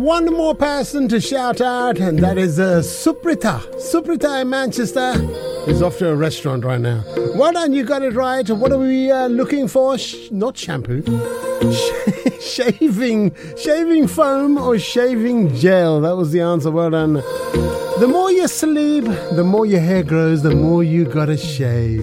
one more person to shout out, and that is Suprita. Suprita in Manchester is off to a restaurant right now. Well done, you got it right. What are we looking for? Not shampoo. Shaving foam or shaving gel. That was the answer. Well done. The more you sleep, the more your hair grows, the more you gotta shave.